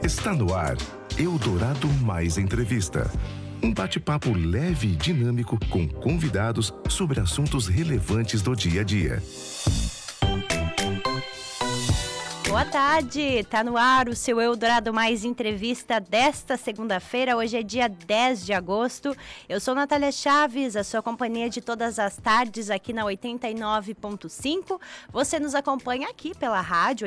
Está no ar, Eldorado Mais Entrevista. Um bate-papo leve e dinâmico com convidados sobre assuntos relevantes do dia a dia. Boa tarde, tá no ar o seu Eldorado Mais Entrevista desta segunda-feira, hoje é dia 10 de agosto. Eu sou Natália Chaves, a sua companhia de todas as tardes aqui na 89.5. Você nos acompanha aqui pela rádio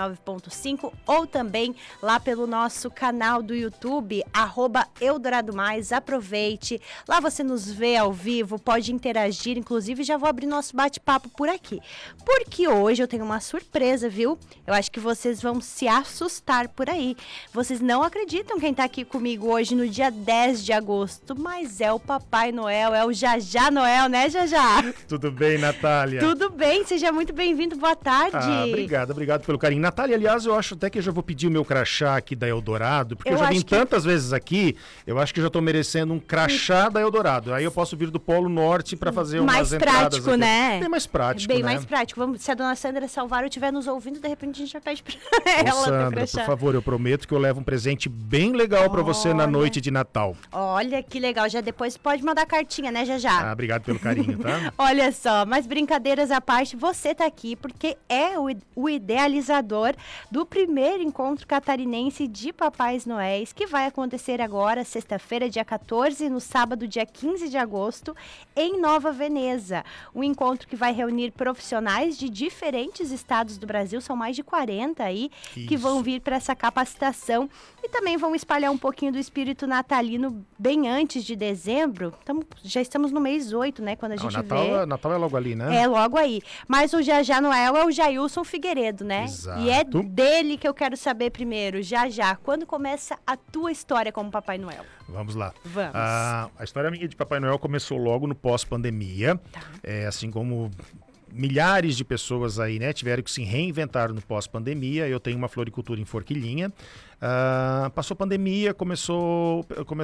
89.5 ou também lá pelo nosso canal do YouTube, @EldoradoMais. Aproveite, lá você nos vê ao vivo, pode interagir, inclusive já vou abrir nosso bate-papo por aqui. Porque hoje eu tenho uma surpresa, viu? Eu acho que vocês vão se assustar por aí. Vocês não acreditam quem tá aqui comigo hoje no dia 10 de agosto, mas é o Papai Noel, é o Jajá Noel, né, Jajá? Tudo bem, Natália? Tudo bem, seja muito bem-vindo, boa tarde. Obrigado pelo carinho. Natália, aliás, eu acho até que eu já vou pedir o meu crachá aqui da Eldorado, porque eu já vim tantas vezes aqui, eu acho que já tô merecendo um crachá da Eldorado. Aí eu posso vir do Polo Norte para fazer umas entradas prático, aqui. né? Bem mais prático, Bem né? mais prático. Se a dona Sandra Salvaro estiver nos ouvindo, de repente a gente já pede pra ela. Ô, Sandra, por favor, eu prometo que eu levo um presente bem legal para você na noite de Natal. Olha que legal, já depois pode mandar cartinha, né, Jajá? Obrigado pelo carinho, tá? Olha só, mas brincadeiras à parte, você tá aqui porque é o idealizador do primeiro encontro catarinense de Papais Noéis, que vai acontecer agora, sexta-feira, dia 14, no sábado, dia 15 de agosto, em Nova Veneza. Um encontro que vai reunir profissionais de diferentes estados do Brasil, são mais de 40 aí, que vão vir para essa capacitação e também vão espalhar um pouquinho do espírito natalino bem antes de dezembro. Já estamos no mês 8, né, quando a gente vê. Natal é logo ali, né? É, logo aí. Mas o Jajá Noel é o Jailson Figueiredo, né? Exato. E é dele que eu quero saber primeiro. Jajá, quando começa a tua história como Papai Noel? Vamos lá. Vamos. A história minha de Papai Noel começou logo no pós-pandemia, assim como milhares de pessoas aí, né, tiveram que se reinventar no pós-pandemia. Eu tenho uma floricultura em Forquilinha. Passou a pandemia, começou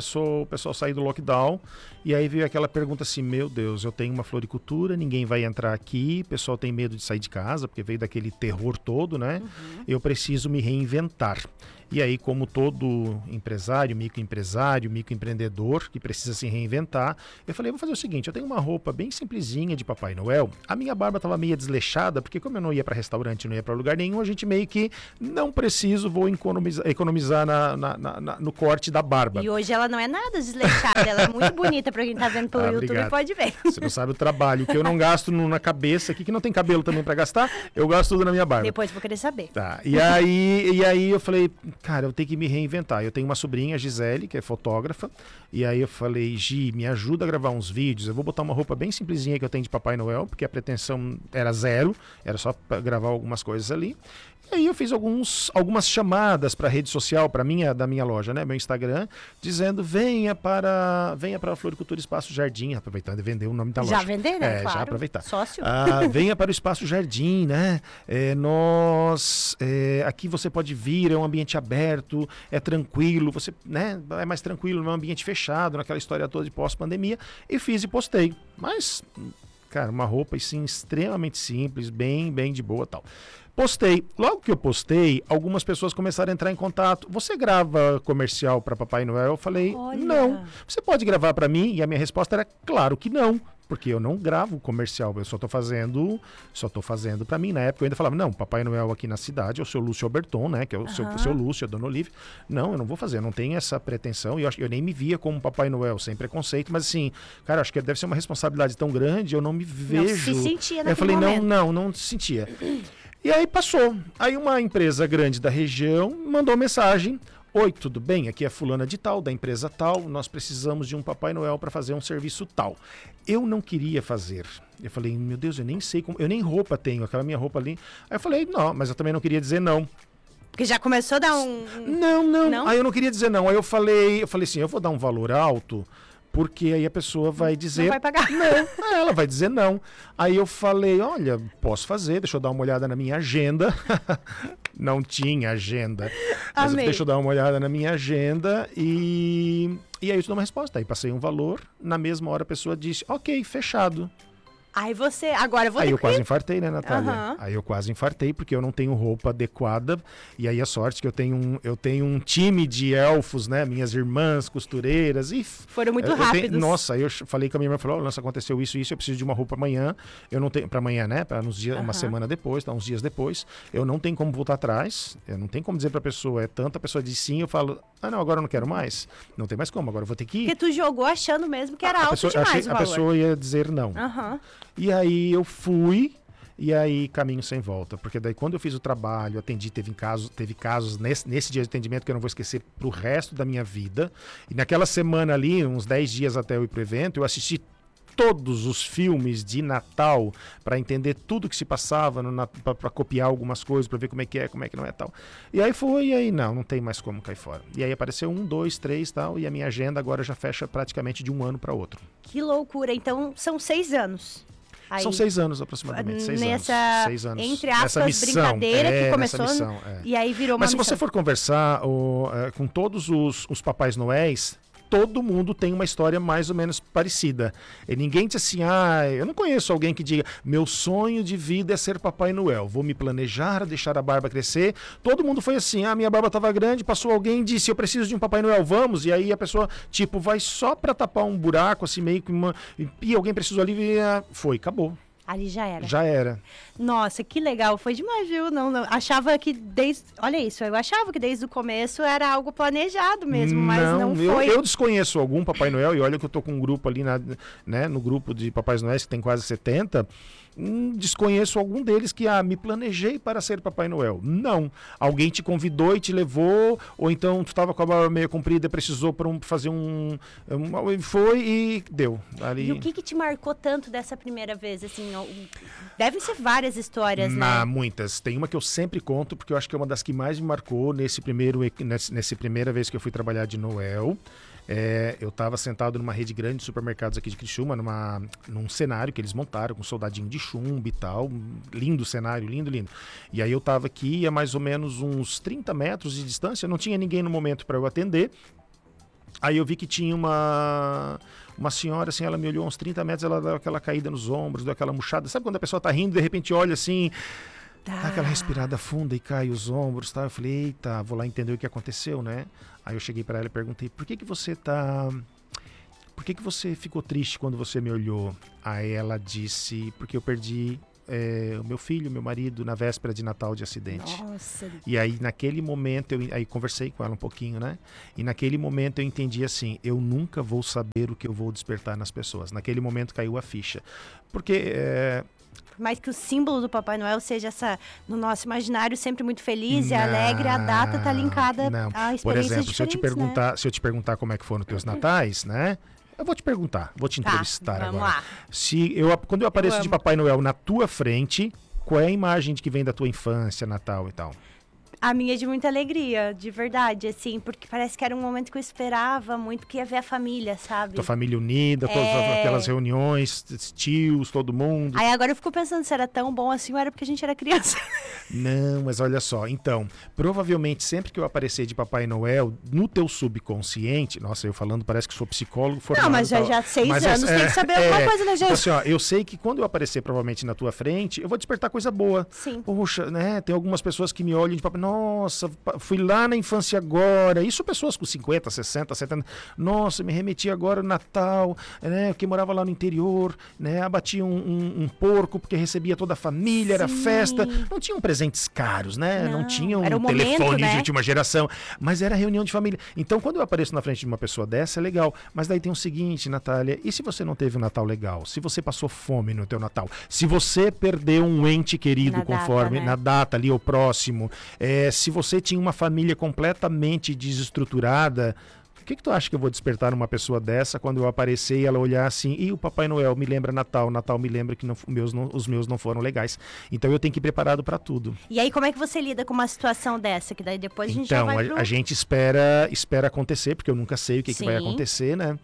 o pessoal a sair do lockdown, e aí veio aquela pergunta assim: meu Deus, eu tenho uma floricultura, ninguém vai entrar aqui, o pessoal tem medo de sair de casa, porque veio daquele terror todo, né? Eu preciso me reinventar. E aí, como todo empresário, microempreendedor que precisa se reinventar, eu falei, vou fazer o seguinte, eu tenho uma roupa bem simplesinha de Papai Noel, a minha barba estava meio desleixada, porque como eu não ia para restaurante, não ia para lugar nenhum, a gente meio que não preciso, vou economizar no corte da barba. E hoje ela não é nada desleixada, ela é muito bonita, para quem tá vendo pelo YouTube, obrigado. pode ver. Você não sabe o trabalho, que eu não gasto na cabeça aqui, que não tem cabelo também para gastar, eu gasto tudo na minha barba. Depois vou querer saber. Tá, e aí eu falei, cara, eu tenho que me reinventar. Eu tenho uma sobrinha, Gisele, que é fotógrafa, e aí eu falei, Gi, me ajuda a gravar uns vídeos, eu vou botar uma roupa bem simplesinha que eu tenho de Papai Noel, porque a pretensão era zero, era só pra gravar algumas coisas ali. E aí eu fiz algumas chamadas para a rede social, da minha loja, né, meu Instagram, dizendo, venha para a Floricultura Espaço Jardim, aproveitando e vender o nome da loja. Já vender, né? Claro. Já aproveitar. Sócio. Venha para o Espaço Jardim, né, aqui você pode vir, é um ambiente aberto, é tranquilo, você, né, é mais tranquilo, não é um ambiente fechado, naquela história toda de pós-pandemia, e fiz e postei. Mas, cara, uma roupa assim, extremamente simples, bem de boa e tal. Postei. Logo que eu postei, algumas pessoas começaram a entrar em contato. Você grava comercial para Papai Noel? Eu falei, não. Você pode gravar para mim? E a minha resposta era, claro que não. Porque eu não gravo comercial, eu só tô fazendo para mim. Na época eu ainda falava, não, Papai Noel aqui na cidade é o seu Lúcio Alberton, né, que é o seu Lúcio, a Dona Olívia. Não, eu não vou fazer, eu não tenho essa pretensão, e eu nem me via como Papai Noel, sem preconceito, mas assim, cara, acho que deve ser uma responsabilidade tão grande, eu não me vejo. Não se sentia naquele Eu falei, momento. não se sentia. E aí passou. Aí uma empresa grande da região mandou mensagem: oi, tudo bem? Aqui é fulana de tal, da empresa tal, nós precisamos de um Papai Noel para fazer um serviço tal. Eu não queria fazer. Eu falei, meu Deus, eu nem sei como, eu nem roupa tenho, aquela minha roupa ali. Aí eu falei, não, mas eu também não queria dizer não. Porque já começou a dar um... Não. Aí eu não queria dizer não. Aí eu falei assim, eu vou dar um valor alto, porque aí a pessoa vai dizer... Não vai pagar. Não, ela vai dizer não. Aí eu falei, olha, posso fazer, deixa eu dar uma olhada na minha agenda. Não tinha agenda. Mas deixa eu dar uma olhada na minha agenda e aí eu te dou uma resposta. Aí passei um valor, na mesma hora a pessoa disse, ok, fechado. Aí você, agora eu vou Aí ter eu que... quase infartei, né, Natália? Aham. Aí eu quase infartei porque eu não tenho roupa adequada. E aí a sorte que eu tenho um time de elfos, né? Minhas irmãs, costureiras. E Foram muito rápidos. Nossa, aí eu falei com a minha irmã, falou, Lança, aconteceu isso, eu preciso de uma roupa amanhã. Eu não tenho, pra amanhã, né? Pra uns dias, uma semana depois, tá, uns dias depois. Eu não tenho como voltar atrás. Eu não tenho como dizer pra pessoa, a pessoa diz sim, eu falo, não, agora eu não quero mais. Não tem mais como, agora eu vou ter que ir. Porque tu jogou achando mesmo que era alto demais o A valor. pessoa ia dizer não. Aham. E aí eu fui, e aí caminho sem volta. Porque daí quando eu fiz o trabalho, atendi, teve casos nesse dia de atendimento que eu não vou esquecer pro resto da minha vida. E naquela semana ali, uns 10 dias até eu ir pro evento, eu assisti todos os filmes de Natal para entender tudo que se passava, para copiar algumas coisas, para ver como é que não é tal. E aí foi, e aí não tem mais como cair fora. E aí apareceu 1, 2, 3 tal, e a minha agenda agora já fecha praticamente de um ano para outro. Que loucura. Então, são 6 anos. Aí, são 6 anos aproximadamente, 6 nessa, 6 anos. Entre aspas, nessa missão, brincadeira que começou, missão, e aí virou uma Mas se missão. você for conversar com todos os Papais Noéis, todo mundo tem uma história mais ou menos parecida. E ninguém diz assim, eu não conheço alguém que diga, meu sonho de vida é ser Papai Noel, vou me planejar, deixar a barba crescer. Todo mundo foi assim, minha barba estava grande, passou alguém e disse, eu preciso de um Papai Noel, vamos. E aí a pessoa, tipo, vai só para tapar um buraco, assim, meio que e alguém precisou ali, foi, acabou. Ali já era. Já era. Nossa, que legal. Foi demais, viu? Não, achava que Olha isso, eu achava que desde o começo era algo planejado mesmo, mas não foi. Eu desconheço algum Papai Noel, e olha que eu tô com um grupo ali, no grupo de Papais Noéis, que tem quase 70, desconheço algum deles que, me planejei para ser Papai Noel. Não. Alguém te convidou e te levou, ou então tu estava com a barba meio comprida, precisou fazer foi e deu. Ali... E o que te marcou tanto dessa primeira vez? Assim, devem ser várias histórias, né? Muitas. Tem uma que eu sempre conto, porque eu acho que é uma das que mais me marcou nessa primeira vez que eu fui trabalhar de Noel. Eu estava sentado numa rede grande de supermercados aqui de Criciúma, num cenário que eles montaram com soldadinho de chumbo e tal. Lindo cenário, lindo, lindo. E aí eu estava aqui a mais ou menos uns 30 metros de distância, não tinha ninguém no momento para eu atender. Aí eu vi que tinha uma senhora, assim, ela me olhou uns 30 metros, ela deu aquela caída nos ombros, deu aquela murchada. Sabe quando a pessoa tá rindo, de repente olha assim, dá aquela respirada funda e cai os ombros, tá? Eu falei, eita, vou lá entender o que aconteceu, né? Aí eu cheguei para ela e perguntei, por que você ficou triste quando você me olhou? Aí ela disse, porque eu perdi o meu filho, meu marido, na véspera de Natal de acidente. Nossa. E aí naquele momento, aí conversei com ela um pouquinho, né? E naquele momento eu entendi assim, eu nunca vou saber o que eu vou despertar nas pessoas. Naquele momento caiu a ficha. Porque... mais que o símbolo do Papai Noel seja no nosso imaginário sempre muito feliz e alegre, a data tá linkada a experiências Por exemplo, diferentes, se eu te perguntar como é que foram os teus natais, né? Eu vou te perguntar, vou te entrevistar vamos agora. Lá. Quando eu apareço de Papai Noel na tua frente, qual é a imagem que vem da tua infância, Natal e tal? A minha é de muita alegria, de verdade, assim, porque parece que era um momento que eu esperava muito, que ia ver a família, sabe? Tua família unida, todas aquelas reuniões, tios, todo mundo. Aí agora eu fico pensando se era tão bom assim ou era porque a gente era criança. Não, mas olha só, então, provavelmente sempre que eu aparecer de Papai Noel, no teu subconsciente, nossa, eu falando parece que sou psicólogo formado. Não, mas já 6 anos tem que saber alguma coisa, né, gente? Então, assim, ó, eu sei que quando eu aparecer provavelmente na tua frente, eu vou despertar coisa boa. Sim. Poxa, né, tem algumas pessoas que me olham de Papai, nossa, fui lá na infância agora, isso pessoas com 50, 60, 70, nossa, me remeti agora no Natal, né, que morava lá no interior, né, abatia um porco porque recebia toda a família, era festa, não tinham presentes caros, né, não tinham era o telefone momento, né? de última geração, mas era reunião de família. Então, quando eu apareço na frente de uma pessoa dessa, é legal, mas daí tem o seguinte, Natália, e se você não teve um Natal legal? Se você passou fome no teu Natal? Se você perdeu um ente querido na data ali, ou próximo, se você tinha uma família completamente desestruturada, o que tu acha que eu vou despertar numa pessoa dessa quando eu aparecer e ela olhar assim, e o Papai Noel me lembra Natal, Natal me lembra que os meus não foram legais. Então eu tenho que ir preparado para tudo. E aí como é que você lida com uma situação dessa? Que daí depois a gente já vai a gente espera acontecer, porque eu nunca sei o que vai acontecer, né?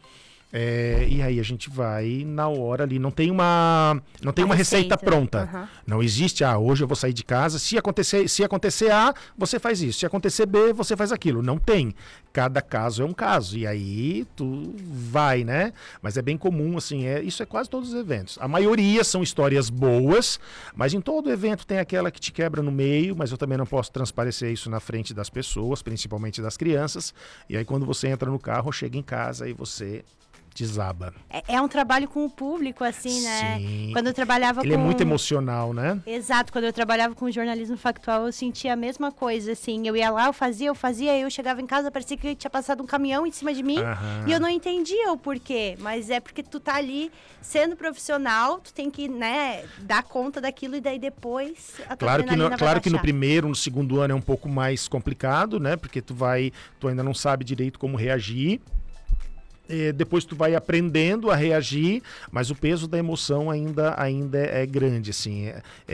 E aí a gente vai na hora ali, não tem uma receita pronta. Uhum. Não existe, hoje eu vou sair de casa, se acontecer A, você faz isso, se acontecer B, você faz aquilo. Não tem. Cada caso é um caso, e aí tu vai, né? Mas é bem comum, assim, isso é quase todos os eventos. A maioria são histórias boas, mas em todo evento tem aquela que te quebra no meio, mas eu também não posso transparecer isso na frente das pessoas, principalmente das crianças. E aí quando você entra no carro, chega em casa e você desaba. É um trabalho com o público, assim, né? Sim. Quando eu trabalhava Ele é muito emocional, né? Exato, quando eu trabalhava com jornalismo factual, eu sentia a mesma coisa, assim. Eu ia lá, eu fazia, eu chegava em casa, parecia que tinha passado um caminhão em cima de mim. E eu não entendia o porquê. Mas é porque tu tá ali sendo profissional, tu tem que, né, dar conta daquilo e daí depois a tua adrenalina vai Claro que no baixar. primeiro, no segundo ano é um pouco mais complicado, né? Porque tu ainda não sabe direito como reagir. Depois tu vai aprendendo a reagir, mas o peso da emoção ainda é grande, assim.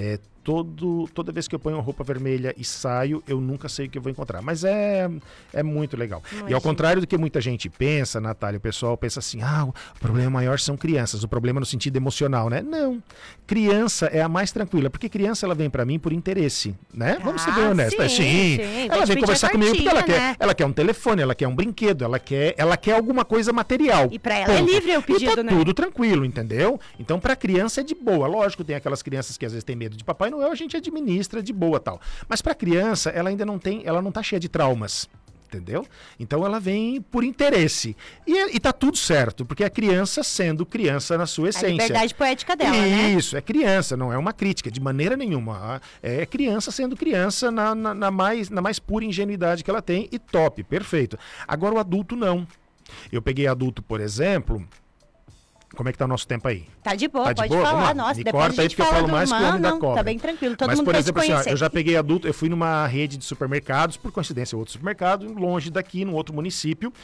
Toda vez que eu ponho uma roupa vermelha e saio, eu nunca sei o que eu vou encontrar. Mas é muito legal. Imagina. E ao contrário do que muita gente pensa, Natália, o pessoal pensa assim, o problema maior são crianças, o problema no sentido emocional, né? Não. Criança é a mais tranquila, porque criança ela vem pra mim por interesse, né? Vamos ser bem honestos. Sim. Ela vem conversar comigo porque né? ela quer um telefone, ela quer um brinquedo, ela quer alguma coisa material. E pra ela é livre o pedido, e tá né? tudo tranquilo, entendeu? Então pra criança é de boa. Lógico, tem aquelas crianças que às vezes têm medo de Papai Noel, a gente administra de boa tal. Mas pra criança, ela ainda não tá cheia de traumas. Entendeu? Então ela vem por interesse. E tá tudo certo, porque é criança sendo criança na sua essência. A liberdade poética dela, né? Isso, é criança, não é uma crítica, de maneira nenhuma. É criança sendo criança na mais pura ingenuidade que ela tem e top, perfeito. Agora o adulto não. Eu peguei adulto, por exemplo. Como é que tá o nosso tempo aí? Tá de boa, Tá de pode boa? falar. Vamos lá. Nossa, Me depois corta a aí gente porque eu fala falo do mais que o homem da não, cobra. tá bem tranquilo, todo Mas, mundo por quer exemplo, te assim, conhecer. eu já peguei adulto, eu fui numa rede de supermercados, por coincidência, outro supermercado, longe daqui, num outro município.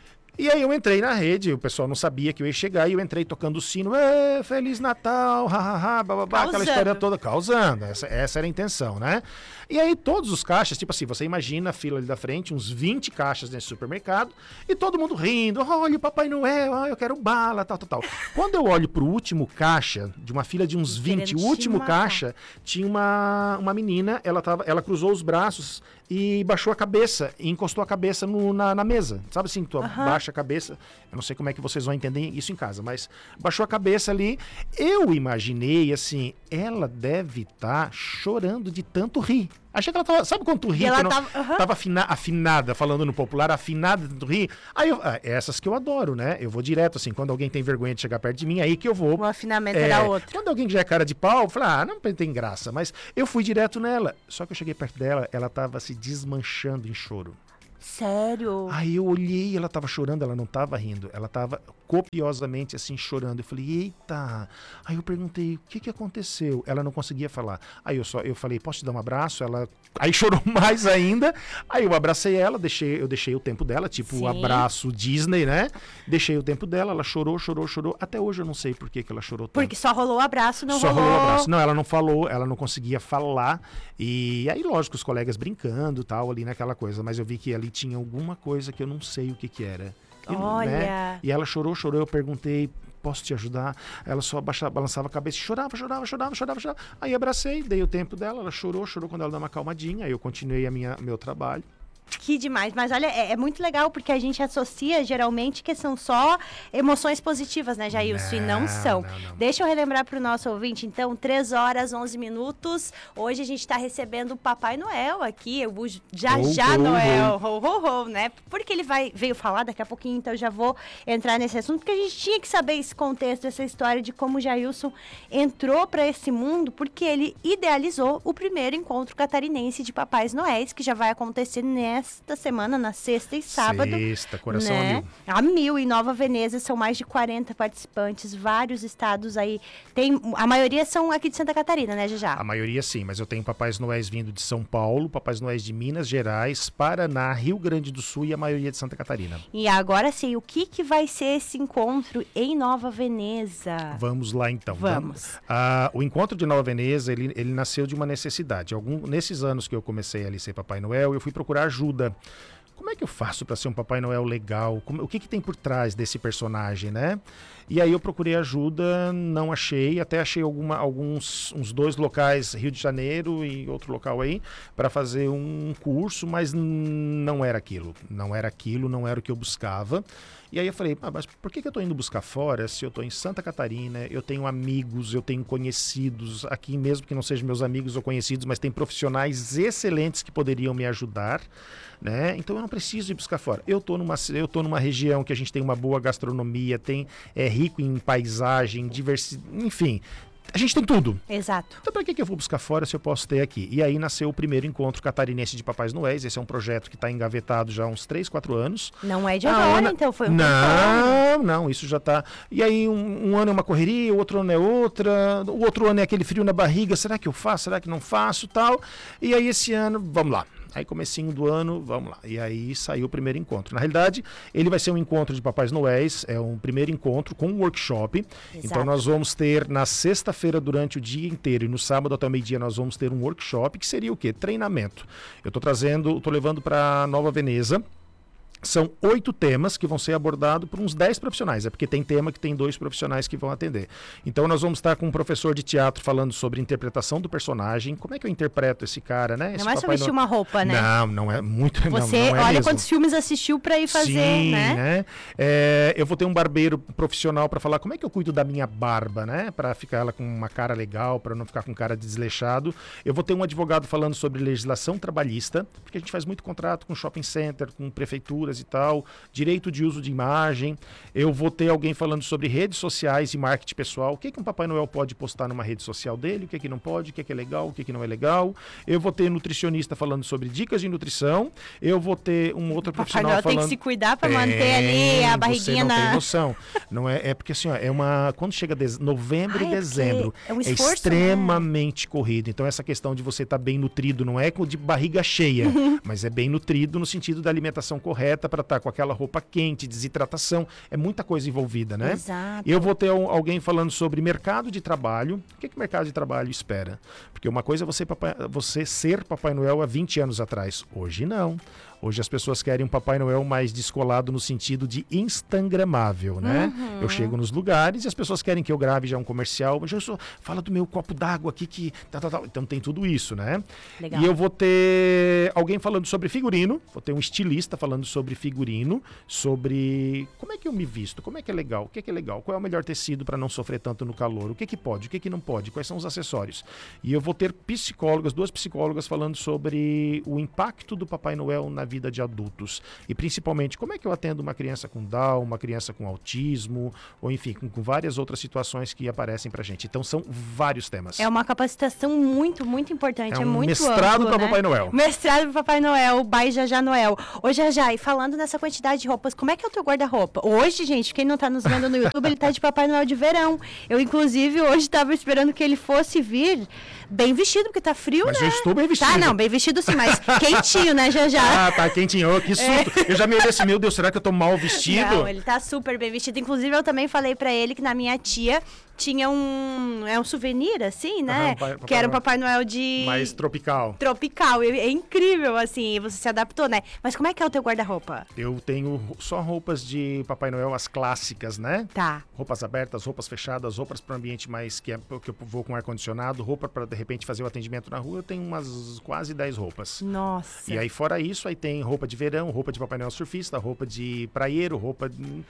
E aí eu entrei na rede, o pessoal não sabia que eu ia chegar, e eu entrei tocando o sino, Feliz Natal, bababá, aquela história toda, causando. Essa era a intenção, né? E aí todos os caixas, tipo assim, você imagina a fila ali da frente, uns 20 caixas nesse supermercado, e todo mundo rindo, olha o Papai Noel, eu quero bala, tal. Quando eu olho pro último caixa, de uma fila de uns 20, o último caixa, tinha uma menina, ela cruzou os braços e baixou a cabeça, e encostou a cabeça na mesa. Sabe assim, tu baixa a cabeça, eu não sei como é que vocês vão entender isso em casa, mas baixou a cabeça ali. Eu imaginei, assim, ela deve estar chorando de tanto rir. Achei que ela tava, sabe quando tu ri? Ela tava afinada, falando no popular, afinada de tu rir. Aí essas que eu adoro, né? Eu vou direto, assim, quando alguém tem vergonha de chegar perto de mim, aí que eu vou. O afinamento era outro. Quando alguém já é cara de pau, eu falo, não tem graça. Mas eu fui direto nela. Só que eu cheguei perto dela, ela tava se desmanchando em choro. Sério? Aí eu olhei, ela tava chorando, ela não tava rindo, ela tava copiosamente assim chorando. Eu falei, eita. Aí eu perguntei, o que aconteceu? Ela não conseguia falar. Aí eu falei, posso te dar um abraço? Ela aí chorou mais ainda. Aí eu abracei ela, eu deixei o tempo dela, tipo o abraço Disney, né? Deixei o tempo dela, ela chorou. Até hoje eu não sei por que ela chorou tanto. Porque só rolou o abraço, não só rolou... rolou o abraço. Não, ela não falou, ela não conseguia falar. E aí, lógico, os colegas brincando, tal, ali naquela coisa. Mas eu vi que ali tinha alguma coisa que eu não sei o que era. Olha... Né? E ela chorou, eu perguntei, posso te ajudar? Ela só balançava a cabeça e chorava. Aí abracei, dei o tempo dela, ela chorou quando ela deu uma calmadinha, aí eu continuei meu trabalho. Que demais, mas olha, é muito legal porque a gente associa geralmente que são só emoções positivas, né, Jailson? E não são. Não. Deixa eu relembrar para o nosso ouvinte, então, 3 horas, 11 minutos. Hoje a gente está recebendo o Papai Noel aqui, o Já Noel, ho, né? Porque ele veio falar daqui a pouquinho, então eu já vou entrar nesse assunto, porque a gente tinha que saber esse contexto, essa história de como o Jailson entrou para esse mundo, porque ele idealizou o primeiro encontro catarinense de Papais Noéis, que já vai acontecer nesta semana, na sexta e sábado. Sexta, coração né? a mil. A mil, em Nova Veneza, são mais de 40 participantes, vários estados aí. A maioria são aqui de Santa Catarina, né, Jajá? A maioria sim, mas eu tenho Papais Noéis vindo de São Paulo, Papais Noéis de Minas Gerais, Paraná, Rio Grande do Sul e a maioria de Santa Catarina. E agora sim, o que vai ser esse encontro em Nova Veneza? Vamos lá então. Vamos. O encontro de Nova Veneza, ele nasceu de uma necessidade. Nesses anos que eu comecei a ser Papai Noel, eu fui procurar ajuda como é que eu faço para ser um Papai Noel legal? O que tem por trás desse personagem, né? E aí eu procurei ajuda, não achei, até achei uns 2 locais, Rio de Janeiro e outro local aí, para fazer um curso, mas não era aquilo, não era o que eu buscava. E aí eu falei, mas por que eu estou indo buscar fora se eu estou em Santa Catarina, eu tenho amigos, eu tenho conhecidos aqui, mesmo que não sejam meus amigos ou conhecidos, mas tem profissionais excelentes que poderiam me ajudar, né? Então eu não preciso ir buscar fora. Eu tô numa região que a gente tem uma boa gastronomia, é rico em paisagem, diversidade, enfim. A gente tem tudo. Exato. Então, para que eu vou buscar fora se eu posso ter aqui? E aí nasceu o primeiro encontro catarinense de Papais Noéis. Esse é um projeto que está engavetado já há uns 3, 4 anos. Não é de agora, então foi um Não, isso já está. E aí um ano é uma correria, o outro ano é outra, o outro ano é aquele frio na barriga. Será que eu faço? Será que não faço? Tal. E aí esse ano, vamos lá. Aí comecinho do ano, vamos lá. E aí saiu o primeiro encontro. Na realidade, ele vai ser um encontro de Papais Noéis, é um primeiro encontro com um workshop. Exato. Então nós vamos ter na sexta-feira durante o dia inteiro e no sábado até o meio-dia nós vamos ter um workshop que seria o quê? Treinamento. Eu estou levando para Nova Veneza. São 8 temas que vão ser abordados por uns 10 profissionais. É porque tem tema que tem 2 profissionais que vão atender. Então nós vamos estar com um professor de teatro falando sobre interpretação do personagem. Como é que eu interpreto esse cara, né? Esse não é só vestir uma roupa, né? Não é muito. Você não é olha mesmo. Quantos filmes assistiu para ir fazer, sim, né? Eu vou ter um barbeiro profissional para falar como é que eu cuido da minha barba, né? Para ficar ela com uma cara legal, para não ficar com cara desleixado. Eu vou ter um advogado falando sobre legislação trabalhista, porque a gente faz muito contrato com shopping center, com prefeitura e tal, direito de uso de imagem. Eu vou ter alguém falando sobre redes sociais e marketing pessoal. O que um Papai Noel pode postar numa rede social dele, o que não pode, o que é legal, o que não é legal. Eu vou ter nutricionista falando sobre dicas de nutrição. Eu vou ter um outro profissional falando... Papai Noel tem que se cuidar para manter ali a barriguinha na... Você não tem noção. Não é porque assim, ó, quando chega novembro e dezembro, é um esforço, extremamente corrido. Então essa questão de você estar bem nutrido não é de barriga cheia, mas é bem nutrido no sentido da alimentação correta para estar com aquela roupa quente, desidratação, é muita coisa envolvida, né? Exato. Eu vou ter alguém falando sobre mercado de trabalho. O que o mercado de trabalho espera? Porque uma coisa é você ser Papai Noel há 20 anos atrás. Hoje não. Hoje as pessoas querem um Papai Noel mais descolado no sentido de instagramável, né? Eu chego nos lugares e as pessoas querem que eu grave já um comercial, mas fala do meu copo d'água aqui que... Então tem tudo isso, né? Legal. E eu vou ter alguém falando sobre figurino, vou ter um estilista falando sobre figurino, sobre como é que eu me visto, como é que é legal, o que é legal, qual é o melhor tecido para não sofrer tanto no calor, o que pode, o que não pode, quais são os acessórios. E eu vou ter psicólogas, 2 psicólogas falando sobre o impacto do Papai Noel na vida de adultos. E principalmente, como é que eu atendo uma criança com Down, uma criança com autismo, ou enfim, com várias outras situações que aparecem pra gente. Então são vários temas. É uma capacitação muito, muito importante. É um muito mestrado amplo, para né? Papai Noel. Mestrado para Papai Noel, by Jajá Noel. Ô Jajá, e falando nessa quantidade de roupas, como é que é o teu guarda-roupa? Hoje, gente, quem não tá nos vendo no YouTube, ele tá de Papai Noel de verão. Eu, inclusive, hoje tava esperando que ele fosse vir bem vestido, porque tá frio, mas né? eu estou bem vestido. Tá, não, bem vestido sim, mas quentinho, né, Jajá? Ah, tá quentinho. Oh, que susto. Eu já me olhei assim, meu Deus, será que eu tô mal vestido? Não, ele tá super bem vestido. Inclusive, eu também falei pra ele que na minha tia tinha um souvenir, assim, né? Que era um Papai Noel de... mais tropical. Tropical. É incrível, assim, você se adaptou, né? Mas como é que é o teu guarda-roupa? Eu tenho só roupas de Papai Noel, as clássicas, né? Tá. Roupas abertas, roupas fechadas, roupas para ambiente mais que eu vou com ar-condicionado, roupa para de repente fazer o atendimento na rua. Eu tenho umas quase 10 roupas. Nossa. E aí fora isso, aí tem roupa de verão, roupa de Papai Noel surfista, roupa de praieiro, roupa de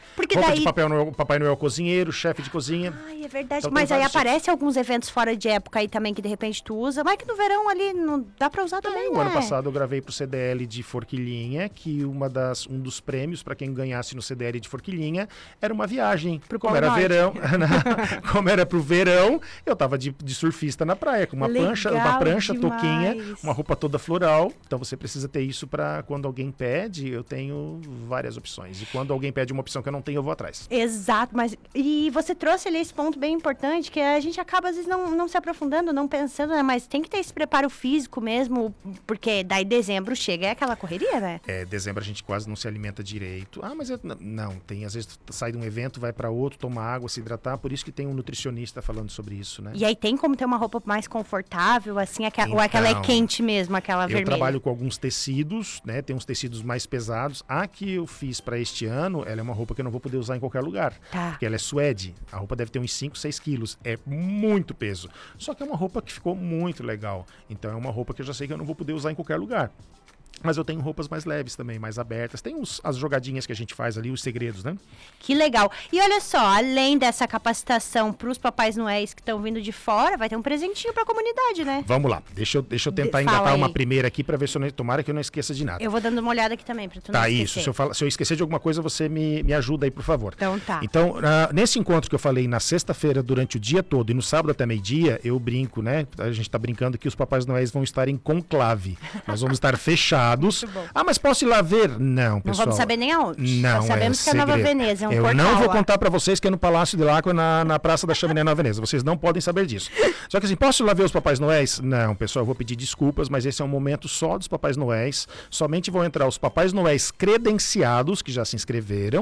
Papai Noel cozinheiro, chefe de cozinha. Ai, é verdade. Então, mas aí aparece alguns eventos fora de época aí também que de repente tu usa, mas que no verão ali não dá pra usar também, né? O ano passado eu gravei pro CDL de Forquilhinha, que um dos prêmios para quem ganhasse no CDL de Forquilhinha era uma viagem. Como era verão, como era pro verão, eu tava de surfista na praia, com uma prancha, touquinha, uma roupa toda floral. Então você precisa ter isso para quando alguém pede, eu tenho várias opções. E quando alguém pede uma opção que eu não tenho, eu vou atrás. Exato, mas e você trouxe ali esse ponto bem bem importante, que a gente acaba, às vezes, não se aprofundando, não pensando, né? Mas tem que ter esse preparo físico mesmo, porque daí dezembro chega, é aquela correria, né? Dezembro a gente quase não se alimenta direito. Mas não, tem, às vezes sai de um evento, vai para outro, toma água, se hidratar, por isso que tem um nutricionista falando sobre isso, né? E aí tem como ter uma roupa mais confortável, assim, ou aquela é quente mesmo, aquela vermelha? Eu trabalho com alguns tecidos, né? Tem uns tecidos mais pesados. A que eu fiz para este ano, ela é uma roupa que eu não vou poder usar em qualquer lugar. Tá. Porque ela é suede. A roupa deve ter uns 5, 6 quilos. É muito peso. Só que é uma roupa que ficou muito legal. Então é uma roupa que eu já sei que eu não vou poder usar em qualquer lugar. Mas eu tenho roupas mais leves também, mais abertas. Tem as jogadinhas que a gente faz ali, os segredos, né? Que legal. E olha só, além dessa capacitação para os Papais Noéis que estão vindo de fora, vai ter um presentinho para a comunidade, né? Vamos lá. Deixa eu tentar engatar uma primeira aqui para ver se tomara que eu não esqueça de nada. Eu vou dando uma olhada aqui também, para tu não esquecer. Isso. Se eu esquecer de alguma coisa, você me ajuda aí, por favor. Então tá. Então, nesse encontro que eu falei na sexta-feira, durante o dia todo, e no sábado até meio-dia, eu brinco, né? A gente tá brincando que os Papais Noéis vão estar em conclave. Nós vamos estar fechados. Muito bom. Mas posso ir lá ver? Não, pessoal. Não vamos saber nem aonde. Não, só sabemos que é Nova Veneza, é um portal. Eu não vou contar para vocês que é no Palácio de Láqua, na Praça da Chaminé Nova Veneza. Vocês não podem saber disso. Só que assim, posso ir lá ver os Papais Noéis? Não, pessoal, eu vou pedir desculpas, mas esse é um momento só dos Papais Noéis. Somente vão entrar os Papais Noéis credenciados, que já se inscreveram,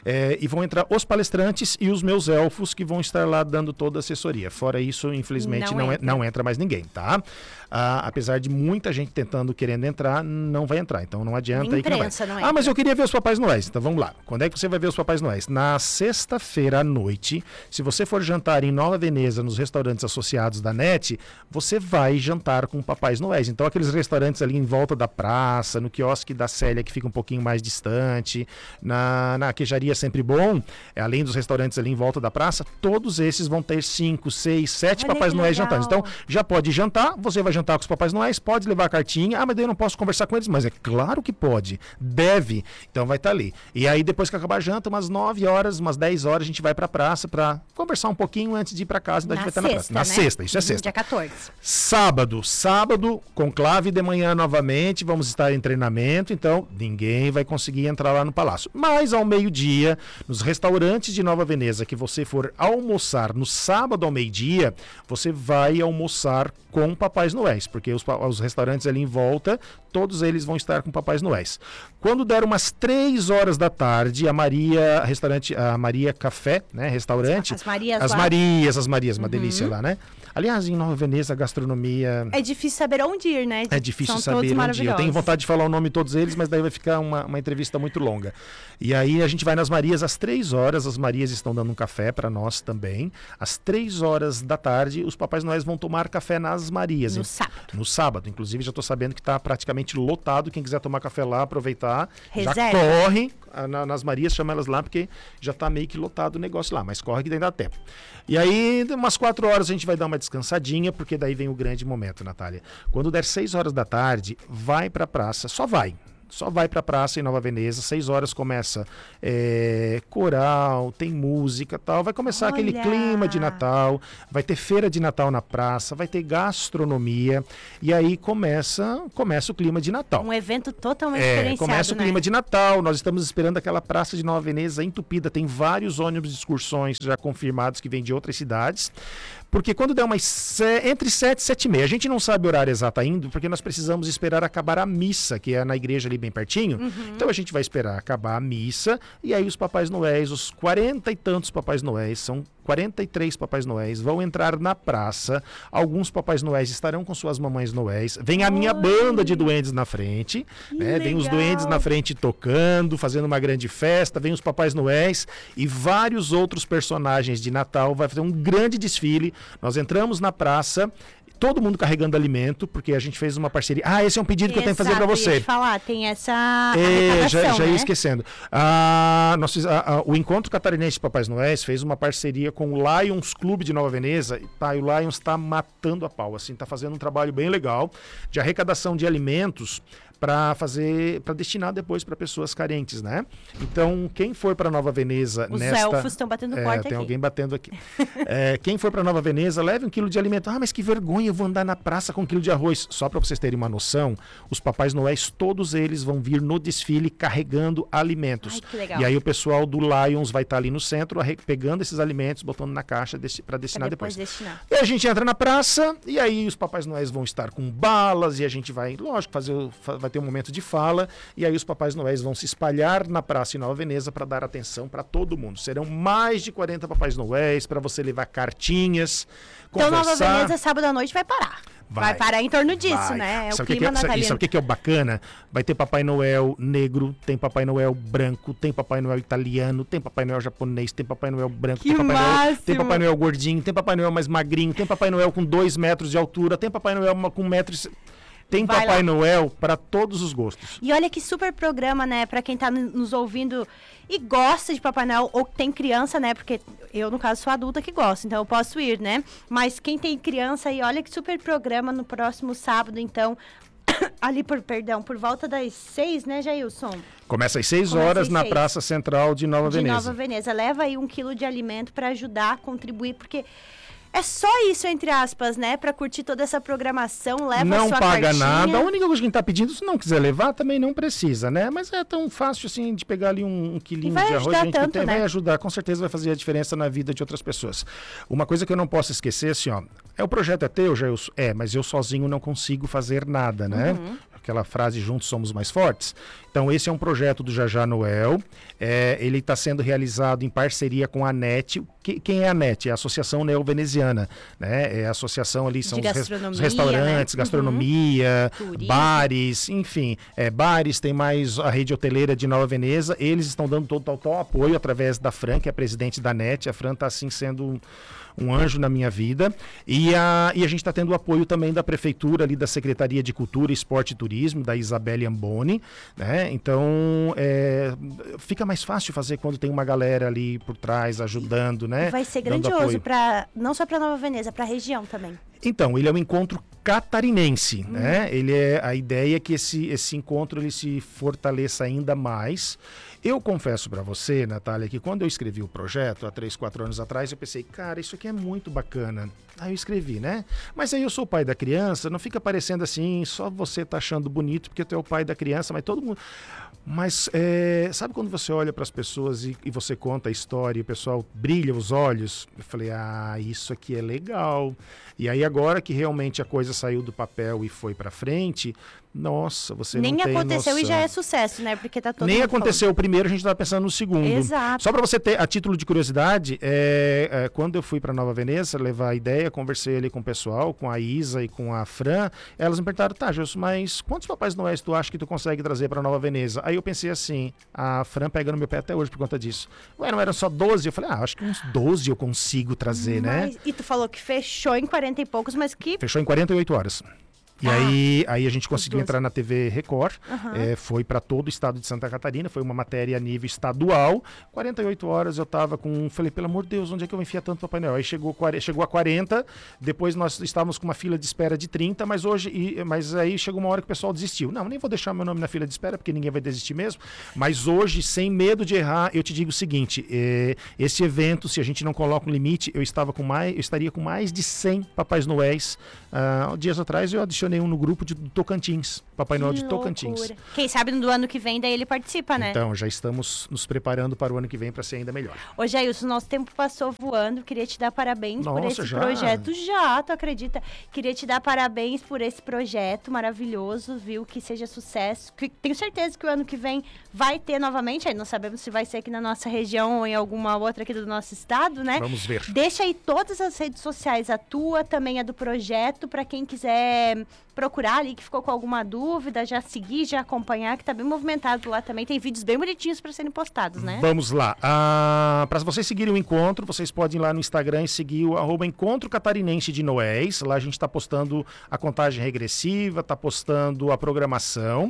e vão entrar os palestrantes e os meus elfos, que vão estar lá dando toda a assessoria. Fora isso, infelizmente, não entra mais ninguém, tá? Apesar de muita gente querendo entrar, não vai entrar. Então não adianta aí que não vai. Mas eu queria ver os Papais Noéis. Então vamos lá. Quando é que você vai ver os Papais Noéis? Na sexta-feira à noite, se você for jantar em Nova Veneza, nos restaurantes associados da NET, você vai jantar com Papais Noéis. Então aqueles restaurantes ali em volta da praça, no quiosque da Célia, que fica um pouquinho mais distante, na queijaria Sempre Bom, além dos restaurantes ali em volta da praça, todos esses vão ter 5, 6, 7 Papais Noéis jantando. Então já pode jantar, você vai jantar com os Papais Noéis, pode levar a cartinha. Mas daí eu não posso conversar com eles, mas é claro que pode, deve, então vai estar ali. E aí depois que acabar a janta, umas 9 horas, umas 10 horas, a gente vai pra praça pra conversar um pouquinho antes de ir pra casa, então a gente vai estar na praça. Na sexta, isso é sexta. Dia 14. Sábado, conclave de manhã novamente, vamos estar em treinamento, então ninguém vai conseguir entrar lá no palácio. Mas ao meio-dia, nos restaurantes de Nova Veneza, que você for almoçar no sábado ao meio-dia, você vai almoçar com Papais Noéis, porque os restaurantes ali em volta, todos eles vão estar com Papais Noéis. Quando der umas 3 horas da tarde, a Maria Café, né, restaurante. As Marias, uma delícia lá, né? Aliás, em Nova Veneza, a gastronomia... É difícil saber onde ir, né? É difícil saber onde ir. Eu tenho vontade de falar o nome de todos eles, mas daí vai ficar uma entrevista muito longa. E aí a gente vai nas Marias às 3 horas, as Marias estão dando um café para nós também. Às 3 horas da tarde, os Papais Noéis vão tomar café nas Marias. No sábado. Inclusive, já estou sabendo que está praticamente lotado. Quem quiser tomar café lá, aproveitar, reserva. Já corre nas Marias, chama elas lá, porque já está meio que lotado o negócio lá. Mas corre que ainda dá tempo. E aí, umas 4 horas, a gente vai dar uma descansadinha, porque daí vem o grande momento, Natália. Quando der 6 horas da tarde, vai para a praça, só vai para a praça em Nova Veneza, 6 horas começa coral, tem música tal, vai começar aquele clima de Natal, vai ter feira de Natal na praça, vai ter gastronomia, e aí começa o clima de Natal. Um evento totalmente diferenciado, começa o clima de Natal, nós estamos esperando aquela praça de Nova Veneza entupida, tem vários ônibus de excursões já confirmados que vêm de outras cidades, porque quando der entre 7 e 7 e meia, a gente não sabe o horário exato ainda, porque nós precisamos esperar acabar a missa, que é na igreja ali bem pertinho. Então a gente vai esperar acabar a missa, e aí os Papais Noéis, os 40 e tantos Papais Noéis, são 43 Papais Noéis, vão entrar na praça. Alguns Papais Noéis estarão com suas mamães Noéis. Vem a minha banda de duendes na frente, né? Vem os duendes na frente tocando, fazendo uma grande festa. Vem os Papais Noéis e vários outros personagens de Natal. Vai fazer um grande desfile. Nós entramos na praça, todo mundo carregando alimento, porque a gente fez uma parceria. Esse é um pedido que eu tenho que fazer para você. Falar, tem essa já ia esquecendo. O Encontro Catarinense de Papais Noéis fez uma parceria com o Lions Clube de Nova Veneza. E o Lions está matando a pau, assim, está fazendo um trabalho bem legal de arrecadação de alimentos para destinar depois para pessoas carentes, né? Então, quem for para Nova Veneza Os elfos estão batendo porta aqui. Tem alguém batendo aqui. Quem for para Nova Veneza, leve 1 quilo de alimento. Ah, mas que vergonha, eu vou andar na praça com 1 quilo de arroz. Só para vocês terem uma noção, os Papais Noéis, todos eles vão vir no desfile carregando alimentos. Ai, que legal. E aí o pessoal do Lions vai estar ali no centro, pegando esses alimentos, botando na caixa para destinar depois. E a gente entra na praça, e aí os Papais Noéis vão estar com balas, e a gente vai, lógico, vai ter um momento de fala, e aí os Papais Noéis vão se espalhar na praça em Nova Veneza para dar atenção para todo mundo. Serão mais de 40 Papais Noéis para você levar cartinhas, então conversar. Nova Veneza, sábado à noite, vai parar. Vai parar em torno disso, né? Sabe o que é o bacana? Vai ter Papai Noel negro, tem Papai Noel branco, tem Papai Noel italiano, tem Papai Noel japonês, tem Papai Noel branco, tem Papai Noel gordinho, tem Papai Noel mais magrinho, tem Papai Noel com 2 metros de altura, tem Papai Noel com 1 metro... Tem Papai Noel para todos os gostos. E olha que super programa, né? Para quem tá nos ouvindo e gosta de Papai Noel, ou tem criança, né? Porque eu, no caso, sou adulta que gosto, então eu posso ir, né? Mas quem tem criança aí, olha que super programa no próximo sábado, então... ali por volta das 6, né, Jailson? Começa às 6 horas na Praça Central de Nova Veneza. Leva aí 1 quilo de alimento para ajudar a contribuir, porque... é só isso, entre aspas, né? Pra curtir toda essa programação, leva não a sua paga cartinha. Nada. A única coisa que a gente tá pedindo, se não quiser levar, também não precisa, né? Mas é tão fácil assim de pegar ali um quilinho de arroz. A gente tanto, né? Vai ajudar, com certeza vai fazer a diferença na vida de outras pessoas. Uma coisa que eu não posso esquecer, assim, ó. O projeto é teu, Jailson? Mas eu sozinho não consigo fazer nada, né? Uhum. Aquela frase, juntos somos mais fortes. Então, esse é um projeto do Jajá Noel. Ele está sendo realizado em parceria com a NET. Quem é a NET? É a Associação Neo-Veneziana. Né? É a associação ali, são os restaurantes, né? Gastronomia, bares, enfim. Bares, tem mais a rede hoteleira de Nova Veneza. Eles estão dando total apoio através da Fran, que é a presidente da NET. A Fran está, assim, sendo um anjo na minha vida. E a gente está tendo o apoio também da Prefeitura, ali da Secretaria de Cultura, Esporte e Turismo, da Isabelle Amboni, né? Então, fica mais fácil fazer quando tem uma galera ali por trás ajudando, né? Vai ser grandioso, não só para Nova Veneza, para a região também. Então, ele é um encontro catarinense, né? A ideia é que esse encontro ele se fortaleça ainda mais. Eu confesso para você, Natália, que quando eu escrevi o projeto, há 3, 4 anos atrás, eu pensei, cara, isso aqui é muito bacana. Aí eu escrevi, né? Mas aí eu sou o pai da criança, não fica parecendo assim, só você tá achando bonito porque tu é o pai da criança, mas todo mundo... Mas sabe quando você olha para as pessoas e você conta a história e o pessoal brilha os olhos? Eu falei, isso aqui é legal. E aí agora que realmente a coisa saiu do papel e foi para frente... Nossa, você nem não tem aconteceu noção. E já é sucesso, né? Porque tá todo nem mundo aconteceu falando. O primeiro, a gente estava pensando no segundo. Exato. Só para você ter, a título de curiosidade, quando eu fui para Nova Veneza levar a ideia, conversei ali com o pessoal, com a Isa e com a Fran, elas me perguntaram, tá, Gilson, mas quantos Papais Noéis tu acha que tu consegue trazer para Nova Veneza? Aí eu pensei assim, a Fran pega no meu pé até hoje por conta disso. Ué, não eram só 12? Eu falei, acho que uns 12 eu consigo trazer, né? E tu falou que fechou em 40 e poucos, mas que... Fechou em 48 horas. E aí a gente conseguiu entrar na TV Record, foi para todo o estado de Santa Catarina, foi uma matéria a nível estadual. 48 horas eu falei, pelo amor de Deus, onde é que eu vou enfiar tanto Papai Noel? Aí chegou a 40, depois nós estávamos com uma fila de espera de 30, mas aí chegou uma hora que o pessoal desistiu. Não, nem vou deixar meu nome na fila de espera, porque ninguém vai desistir mesmo. Mas hoje, sem medo de errar, eu te digo o seguinte, esse evento, se a gente não coloca um limite, eu estaria com mais de 100 Papais Noéis. Dias atrás eu adicionei um no grupo de Tocantins, Papai Noel de Tocantins. Quem sabe no ano que vem daí ele participa, né? Então, já estamos nos preparando para o ano que vem para ser ainda melhor. Ô Jailson, nosso tempo passou voando, queria te dar parabéns por esse projeto. Tu acredita? Queria te dar parabéns por esse projeto maravilhoso, viu? Que seja sucesso. Tenho certeza que o ano que vem vai ter novamente, aí não sabemos se vai ser aqui na nossa região ou em alguma outra aqui do nosso estado, né? Vamos ver. Deixa aí todas as redes sociais, a tua, também a do projeto, para quem quiser procurar ali, que ficou com alguma dúvida, já seguir, já acompanhar, que tá bem movimentado lá também. Tem vídeos bem bonitinhos para serem postados, né? Vamos lá. Para vocês seguirem o encontro, vocês podem ir lá no Instagram e seguir o @Encontro Catarinense de Noéis. Lá a gente está postando a contagem regressiva, está postando a programação.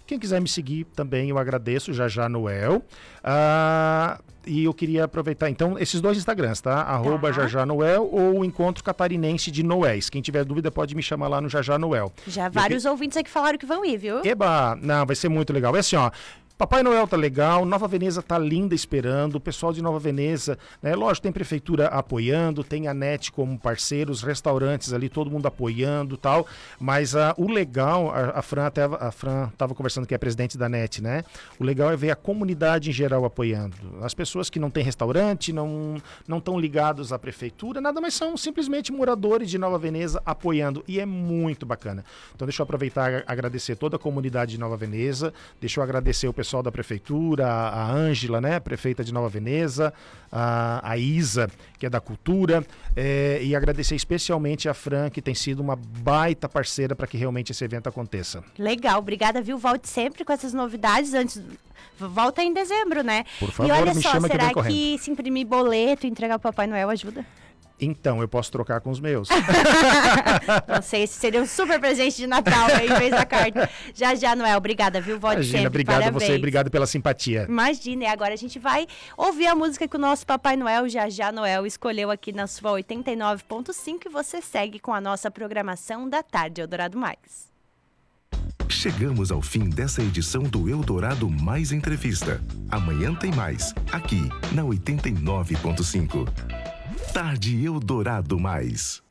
Quem quiser me seguir também, eu agradeço, Já Noel. E eu queria aproveitar, então, esses 2 Instagrams, tá? @ Já Noel ou o Encontro Catarinense de Noéis. Quem tiver dúvida pode me chamar lá no Já Noel. Já vários ouvintes aqui falaram que vão ir, viu? Eba! Não, vai ser muito legal. É assim, ó. Papai Noel tá legal, Nova Veneza tá linda esperando, o pessoal de Nova Veneza, né? Lógico, tem prefeitura apoiando, tem a NET como parceiro, os restaurantes ali, todo mundo apoiando e tal, mas o legal, a Fran tava conversando que é presidente da NET, né? O legal é ver a comunidade em geral apoiando. As pessoas que não têm restaurante, não estão ligados à prefeitura, nada mais são simplesmente moradores de Nova Veneza apoiando, e é muito bacana. Então deixa eu aproveitar e agradecer toda a comunidade de Nova Veneza, deixa eu agradecer o pessoal da prefeitura, a Ângela, né, prefeita de Nova Veneza, a Isa, que é da cultura, e agradecer especialmente a Fran, que tem sido uma baita parceira para que realmente esse evento aconteça. Legal, obrigada, viu? Volte sempre com essas novidades volta em dezembro, né? Por favor, e olha me só, chama será que vem correndo. que se imprimir boleto e entregar para o Papai Noel ajuda? Então, eu posso trocar com os meus. Não sei, esse seria um super presente de Natal, aí, em vez da carta. Já, Noel, obrigada, viu? Volte Imagina, sempre, obrigado parabéns. a você, obrigado pela simpatia. Imagina, e agora a gente vai ouvir a música que o nosso Papai Noel, Já Noel, escolheu aqui na sua 89.5 e você segue com a nossa programação da tarde Eldorado Mais. Chegamos ao fim dessa edição do Eldorado Mais Entrevista. Amanhã tem mais, aqui na 89.5. Tarde Eldorado Mais.